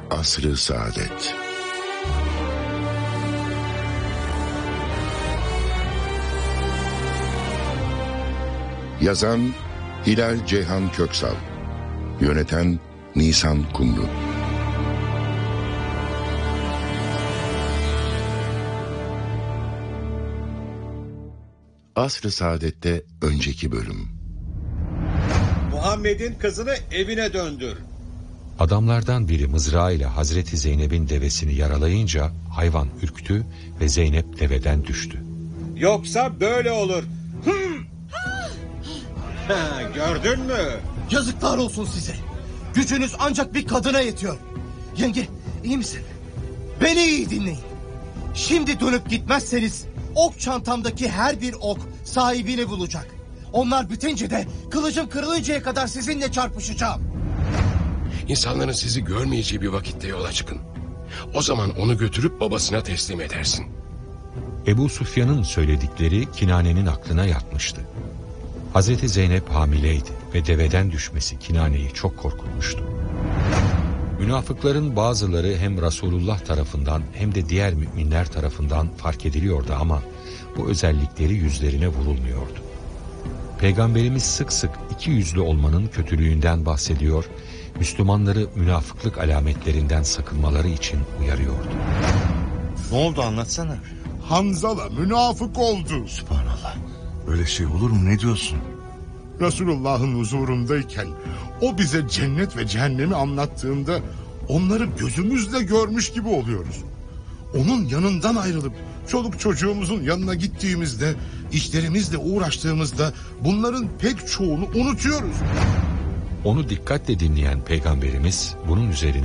Asr-ı Saadet. Yazan Hilal Ceyhan Köksal, yöneten Nisan Kumru. Asr-ı Saadet'te önceki bölüm. Muhammed'in kızını evine döndür. Adamlardan biri mızrağıyla Hazreti Zeynep'in devesini yaralayınca hayvan ürktü ve Zeynep deveden düştü. Yoksa böyle olur. Gördün mü? Yazıklar olsun size. Gücünüz ancak bir kadına yetiyor. Yenge, iyi misin? Beni iyi dinleyin. Şimdi dönüp gitmezseniz ok çantamdaki her bir ok sahibini bulacak. Onlar bitince de kılıcım kırılıncaya kadar sizinle çarpışacağım. İnsanların sizi görmeyeceği bir vakitte yola çıkın. O zaman onu götürüp babasına teslim edersin. Ebu Süfyan'ın söyledikleri Kinane'nin aklına yatmıştı. Hazreti Zeynep hamileydi ve deveden düşmesi Kinane'yi çok korkutmuştu. Münafıkların bazıları hem Resulullah tarafından hem de diğer müminler tarafından fark ediliyordu ama bu özellikleri yüzlerine vurulmuyordu. Peygamberimiz sık sık iki yüzlü olmanın kötülüğünden bahsediyor, Müslümanları münafıklık alametlerinden sakınmaları için uyarıyordu. Ne oldu, anlatsana. Hanzala münafık oldu. Subhanallah. Öyle şey olur mu, ne diyorsun? Resulullah'ın huzurundayken o bize cennet ve cehennemi anlattığında onları gözümüzle görmüş gibi oluyoruz. Onun yanından ayrılıp çoluk çocuğumuzun yanına gittiğimizde, işlerimizle uğraştığımızda bunların pek çoğunu unutuyoruz. Onu dikkatle dinleyen Peygamberimiz bunun üzerine